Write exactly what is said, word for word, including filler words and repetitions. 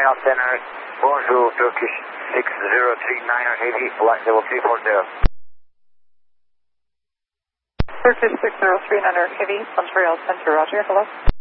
Montreal Center, bonjour, Turkish six zero three niner Heavy, flight level three four zero. Turkish six zero three niner Heavy, Montreal Center, roger, hello.